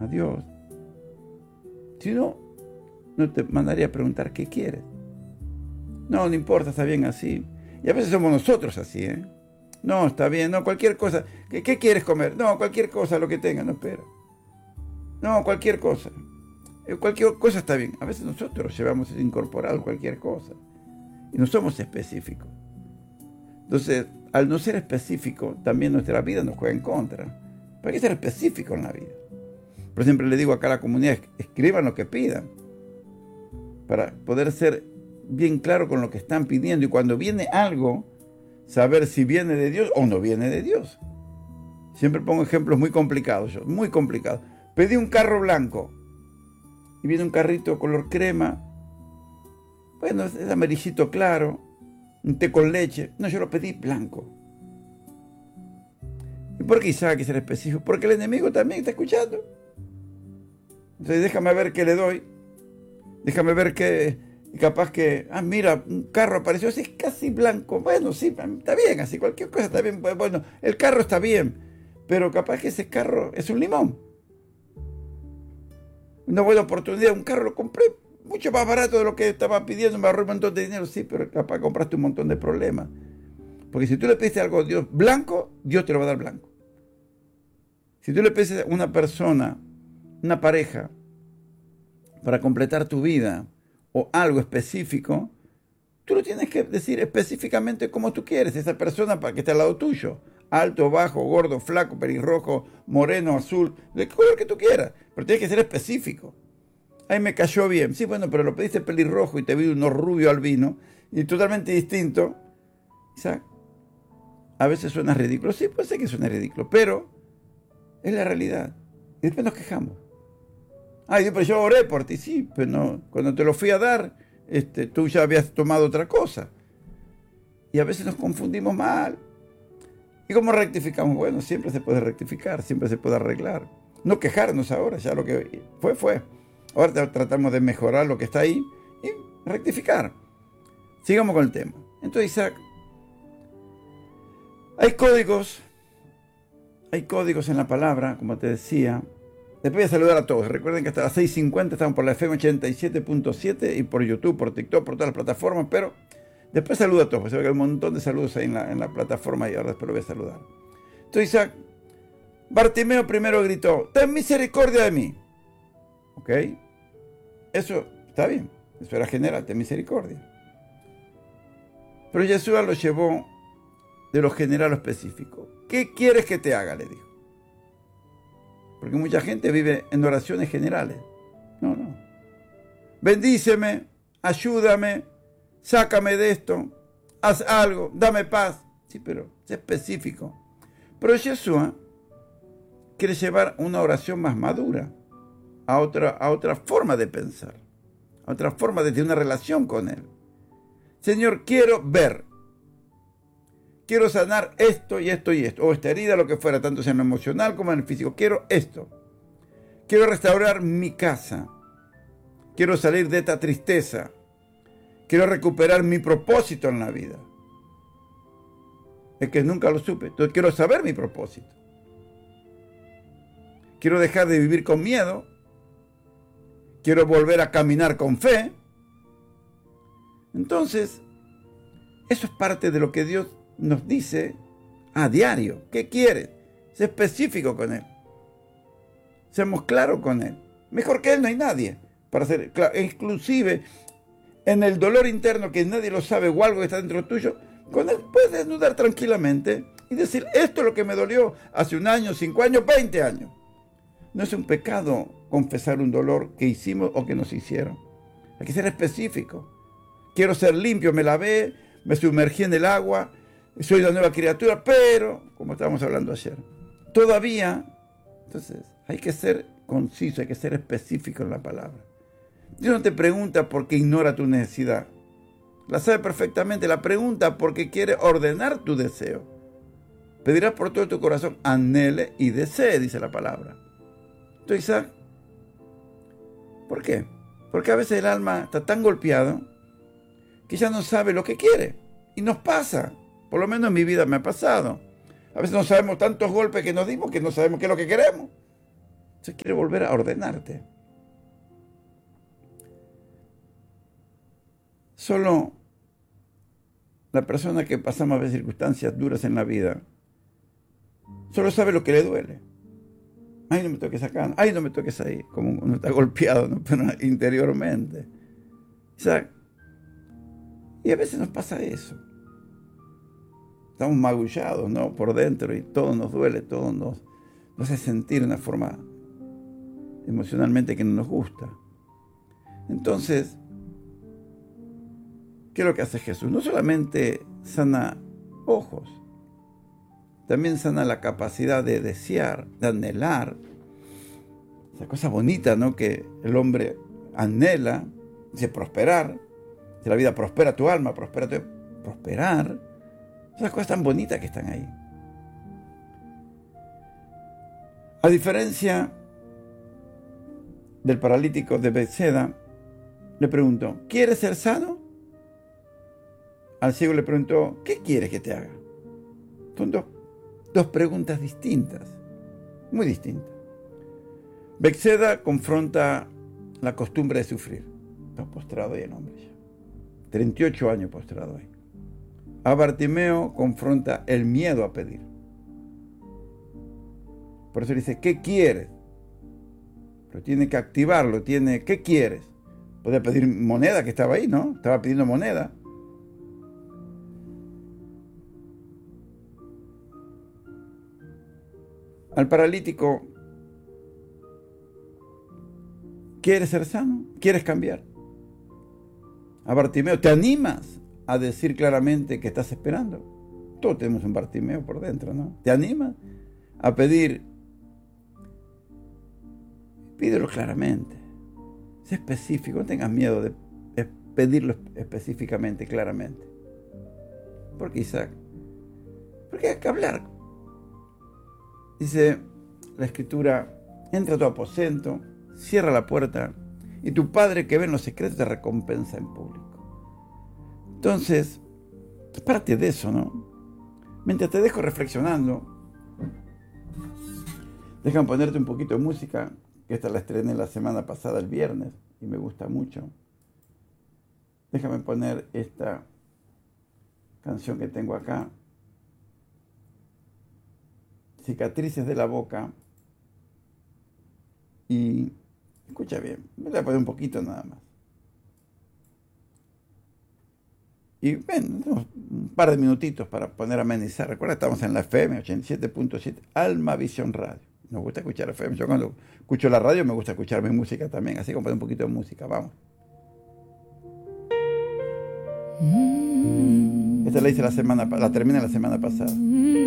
a Dios. Si no, no te mandaría a preguntar qué quieres. No, no importa, está bien así. Y a veces somos nosotros así, ¿eh? No, está bien, no, cualquier cosa. ¿Qué quieres comer? No, cualquier cosa, lo que tenga, no, espera. No, cualquier cosa. Cualquier cosa está bien. A veces nosotros llevamos incorporado cualquier cosa. Y no somos específicos. Entonces, al no ser específico, también nuestra vida nos juega en contra. ¿Para qué ser específico en la vida? Por ejemplo, le digo acá a la comunidad, escriban lo que pidan. Para poder ser bien claro con lo que están pidiendo. Y cuando viene algo, saber si viene de Dios o no viene de Dios. Siempre pongo ejemplos muy complicados yo, muy complicados. Pedí un carro blanco y viene un carrito color crema. Bueno, es amarillito claro, un té con leche. No, yo lo pedí blanco. ¿Y por qué Isaac quiere ser específico? Porque el enemigo también está escuchando. Entonces déjame ver qué le doy. Déjame ver qué... capaz que, mira, un carro apareció así, casi blanco. Bueno, sí, está bien, así, cualquier cosa está bien. Bueno, el carro está bien, pero capaz que ese carro es un limón. Una buena oportunidad, un carro lo compré mucho más barato de lo que estaba pidiendo, me ahorré un montón de dinero, sí, pero capaz compraste un montón de problemas. Porque si tú le pediste algo a Dios blanco, Dios te lo va a dar blanco. Si tú le pides a una persona, una pareja, para completar tu vida, o algo específico, tú lo tienes que decir específicamente como tú quieres, esa persona para que esté al lado tuyo. Alto, bajo, gordo, flaco, pelirrojo, moreno, azul, de color que tú quieras, pero tienes que ser específico. Ay, me cayó bien. Sí, bueno, pero lo pediste pelirrojo y te vi uno rubio albino y totalmente distinto. Isaac, a veces suena ridículo. Sí, puede ser que suene ridículo, pero es la realidad. Y después nos quejamos. Ay, pero yo oré por ti. Sí, pero no, cuando te lo fui a dar, tú ya habías tomado otra cosa. Y a veces nos confundimos mal. ¿Y cómo rectificamos? Bueno, siempre se puede rectificar, siempre se puede arreglar. No quejarnos ahora, ya lo que fue, fue. Ahora tratamos de mejorar lo que está ahí y rectificar. Sigamos con el tema. Entonces, Isaac, hay códigos en la palabra, como te decía. Después voy a saludar a todos. Recuerden que hasta las 6:50 estamos por la FM 87.7 y por YouTube, por TikTok, por todas las plataformas, pero después saludo a todos. Se ve que hay un montón de saludos ahí en la plataforma y ahora después lo voy a saludar. Entonces, Isaac, Bartimeo primero gritó, ten misericordia de mí. ¿Ok? Eso está bien. Eso era general, ten misericordia. Pero Jesús lo llevó de lo general a lo específico. ¿Qué quieres que te haga?, le dijo. Porque mucha gente vive en oraciones generales. No. Bendíceme, ayúdame, sácame de esto, haz algo, dame paz. Sí, pero es específico. Pero Jesús quiere llevar una oración más madura, a otra forma de pensar, a otra forma de tener una relación con Él. Señor, quiero ver. Quiero sanar esto y esto y esto. O esta herida, lo que fuera, tanto sea en lo emocional como en el físico. Quiero esto. Quiero restaurar mi casa. Quiero salir de esta tristeza. Quiero recuperar mi propósito en la vida. Es que nunca lo supe. Entonces quiero saber mi propósito. Quiero dejar de vivir con miedo. Quiero volver a caminar con fe. Entonces, eso es parte de lo que Dios nos dice a diario. ¿Qué quieres? Sé específico con Él. Seamos claros con Él. Mejor que Él no hay nadie para ser claro. Inclusive en el dolor interno que nadie lo sabe o algo que está dentro tuyo, con Él puedes desnudar tranquilamente y decir, esto es lo que me dolió hace 1 año, 5 años, 20 años. No es un pecado confesar un dolor que hicimos o que nos hicieron. Hay que ser específico. Quiero ser limpio, me lavé, me sumergí en el agua, soy una nueva criatura, pero, como estábamos hablando ayer, todavía, entonces, hay que ser conciso, hay que ser específico en la palabra. Dios no te pregunta porque ignora tu necesidad. La sabe perfectamente, la pregunta porque quiere ordenar tu deseo. Pedirás por todo tu corazón, anhele y desee, dice la palabra. Entonces, Isaac, ¿por qué? Porque a veces el alma está tan golpeado que ya no sabe lo que quiere. Y nos pasa. Por lo menos en mi vida me ha pasado. A veces no sabemos tantos golpes que nos dimos que no sabemos qué es lo que queremos. Se quiere volver a ordenarte. Solo la persona que pasa más veces circunstancias duras en la vida, solo sabe lo que le duele. Ay, no me toques acá, ay, no me toques ahí, como uno está golpeado, ¿no? Pero interiormente. O sea, y a veces nos pasa eso. Estamos magullados, ¿no? Por dentro, y todo nos duele, todo nos hace sentir de una forma emocionalmente que no nos gusta. Entonces, ¿qué es lo que hace Jesús? No solamente sana ojos, también sana la capacidad de desear, de anhelar. Esa cosa bonita, ¿no? Que el hombre anhela, dice prosperar. Si la vida prospera tu alma, prosperar. Esas cosas tan bonitas que están ahí. A diferencia del paralítico de Bethesda, le preguntó, ¿quieres ser sano? Al ciego le preguntó, ¿qué quieres que te haga? Son dos preguntas distintas, muy distintas. Bethesda confronta la costumbre de sufrir. Está postrado ahí el hombre ya. 38 años postrado ahí. A Bartimeo confronta el miedo a pedir. Por eso dice, ¿qué quieres? Pero tiene que activarlo, ¿qué quieres? Podía pedir moneda, que estaba ahí, ¿no? Estaba pidiendo moneda. Al paralítico, ¿quieres ser sano? ¿Quieres cambiar? A Bartimeo, ¿te animas a decir claramente que estás esperando? Todos tenemos un Bartimeo por dentro, ¿no? ¿Te animas a pedir? Pídelo claramente. Sé específico, no tengas miedo de pedirlo específicamente, claramente. ¿Por qué, Isaac? Porque hay que hablar. Dice la Escritura, entra a tu aposento, cierra la puerta, y tu Padre que ve en los secretos te recompensa en público. Entonces, parte de eso, ¿no? Mientras te dejo reflexionando, déjame ponerte un poquito de música, que esta la estrené la semana pasada, el viernes, y me gusta mucho. Déjame poner esta canción que tengo acá, Cicatrices de la Boca, y escucha bien, me voy a poner un poquito nada más. Y ven, un par de minutitos para poner a amenizar. Recuerda, estamos en la FM 87.7, Alma Visión Radio. Nos gusta escuchar FM. Yo cuando escucho la radio me gusta escuchar mi música también. Así que poner un poquito de música. Vamos. Esta la hice la terminé la semana pasada.